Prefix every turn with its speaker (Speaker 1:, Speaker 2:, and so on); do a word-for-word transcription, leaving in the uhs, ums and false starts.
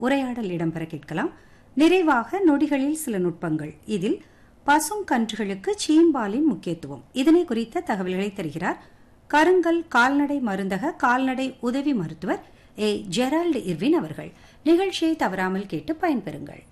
Speaker 1: உரையாடல் இடம்பெற கேட்கலாம். நிறைவாக நொடிகளில் சில நுட்பங்கள். இதில் பசும் கன்றுகளுக்கு சீம்பாலின் முக்கியத்துவம் இதனை குறித்த தகவல்களை தருகிறார் கருங்கல் கால்நடை மருந்தக கால்நடை உதவி மருத்துவர் ஏ ஜெரால்டு இர்வின் அவர்கள். நிகழ்ச்சியை தவறாமல் கேட்டு பயன்பெறுங்கள்.